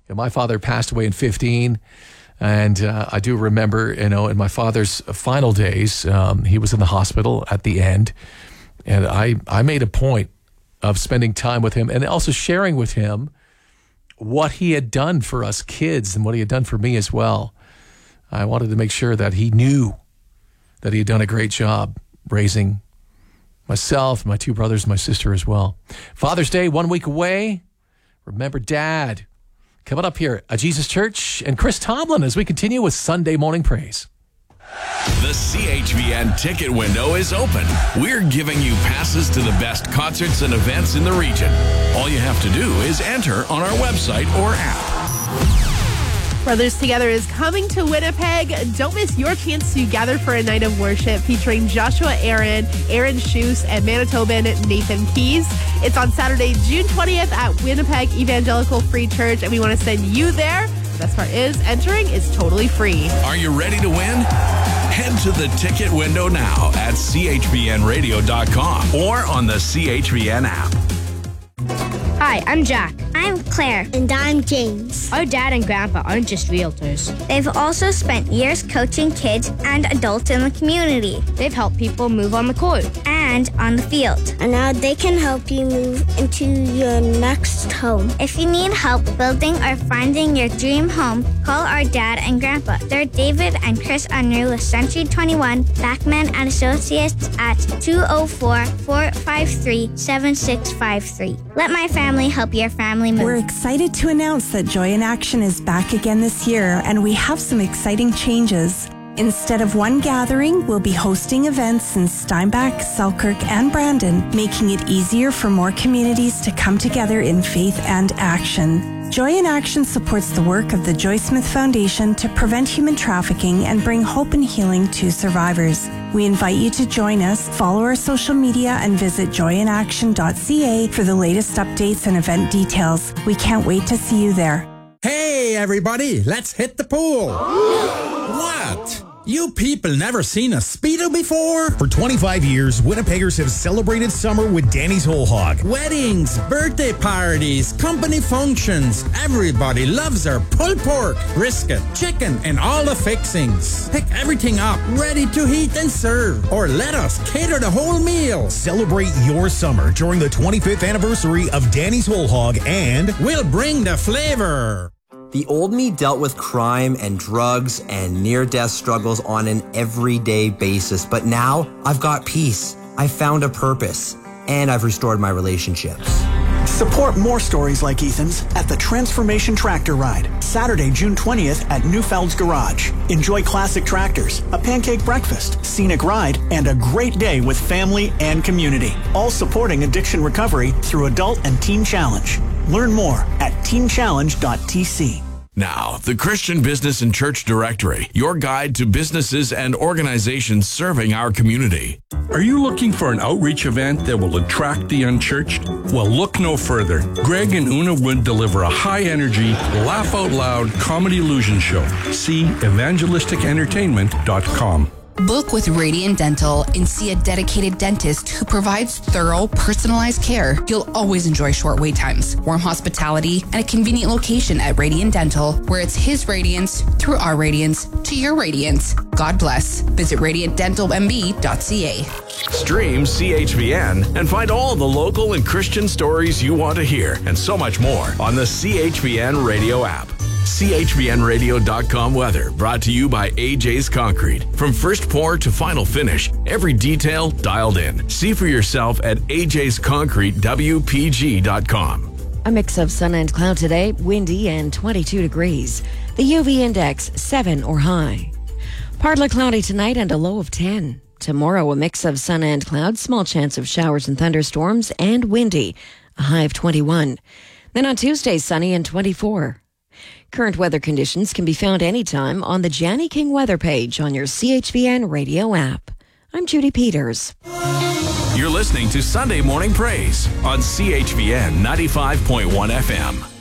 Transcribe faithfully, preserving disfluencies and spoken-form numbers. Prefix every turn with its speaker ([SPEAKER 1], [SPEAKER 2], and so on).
[SPEAKER 1] You know, my father passed away in fifteen, and uh, I do remember, you know, in my father's final days, um, he was in the hospital at the end, and I, I made a point of spending time with him and also sharing with him what he had done for us kids and what he had done for me as well. I wanted to make sure that he knew that he had done a great job raising myself, my two brothers, my sister as well. Father's Day, one week away. Remember Dad. Coming up here at Jesus Church and Chris Tomlin as we continue with Sunday Morning Praise.
[SPEAKER 2] The C H V N ticket window is open. We're giving you passes to the best concerts and events in the region. All you have to do is enter on our website or app.
[SPEAKER 3] Brothers Together is coming to Winnipeg. Don't miss your chance to gather for a night of worship featuring Joshua Aaron, Aaron Schuss, and Manitoban Nathan Keys. It's on Saturday, June twentieth at Winnipeg Evangelical Free Church, and we want to send you there. The best part is entering is totally free.
[SPEAKER 2] Are you ready to win? Head to the ticket window now at c h v n radio dot com or on the C H V N app.
[SPEAKER 4] Hi, I'm Jack.
[SPEAKER 5] I'm Claire. And I'm James.
[SPEAKER 4] Our dad and grandpa aren't just realtors.
[SPEAKER 5] They've also spent years coaching kids and adults in the community.
[SPEAKER 4] They've helped people move on the court.
[SPEAKER 5] And on the field.
[SPEAKER 6] And now they can help you move into your next home.
[SPEAKER 5] If you need help building or finding your dream home, call our dad and grandpa. They're David and Chris Unruh with Century twenty-one, Backman and Associates at two oh four, four five three, seven six five three. Let my family help your family move.
[SPEAKER 7] We're excited to announce that Joy in Action is back again this year, and we have some exciting changes. Instead of one gathering, we'll be hosting events in Steinbach, Selkirk, and Brandon, making it easier for more communities to come together in faith and action. Joy in Action supports the work of the Joy Smith Foundation to prevent human trafficking and bring hope and healing to survivors. We invite you to join us, follow our social media, and visit joy in action dot c a for the latest updates and event details. We can't wait to see you there.
[SPEAKER 8] Hey, everybody, let's hit the pool. What? You people never seen a Speedo before?
[SPEAKER 9] For twenty-five years, Winnipeggers have celebrated summer with Danny's Whole Hog.
[SPEAKER 8] Weddings, birthday parties, company functions. Everybody loves our pulled pork, brisket, chicken, and all the fixings. Pick everything up, ready to heat and serve. Or let us cater the whole meal.
[SPEAKER 9] Celebrate your summer during the twenty-fifth anniversary of Danny's Whole Hog, and
[SPEAKER 8] we'll bring the flavor.
[SPEAKER 10] The old me dealt with crime and drugs and near-death struggles on an everyday basis, but now I've got peace. I've found a purpose, and I've restored my relationships.
[SPEAKER 11] Support more stories like Ethan's at the Transformation Tractor Ride, Saturday, June twentieth at Newfeld's Garage. Enjoy classic tractors, a pancake breakfast, scenic ride, and a great day with family and community. All supporting addiction recovery through Adult and Teen Challenge. Learn more at teen challenge dot t c.
[SPEAKER 2] Now, the Christian Business and Church Directory, your guide to businesses and organizations serving our community.
[SPEAKER 12] Are you looking for an outreach event that will attract the unchurched? Well, look no further. Greg and Una would deliver a high-energy, laugh-out-loud comedy illusion show. See evangelistic entertainment dot com.
[SPEAKER 13] Book with Radiant Dental and see a dedicated dentist who provides thorough, personalized care. You'll always enjoy short wait times, warm hospitality, and a convenient location at Radiant Dental, where it's his radiance through our radiance to your radiance. God bless. Visit radiant dental m b dot c a.
[SPEAKER 2] Stream C H V N and find all the local and Christian stories you want to hear, and so much more on the C H V N radio app. C H V N radio dot com weather brought to you by A J's Concrete. From first pour to final finish, every detail dialed in. See for yourself at A J's Concrete W P G dot com.
[SPEAKER 14] A mix of sun and cloud today, windy and twenty-two degrees. The U V index seven or high. Partly cloudy tonight and a low of ten. Tomorrow, a mix of sun and cloud, small chance of showers and thunderstorms, and windy, a high of twenty-one. Then on Tuesday, sunny and twenty-four. Current weather conditions can be found anytime on the Janny King weather page on your C H V N radio app. I'm Judy Peters.
[SPEAKER 2] You're listening to Sunday Morning Praise on C H V N ninety-five point one F M.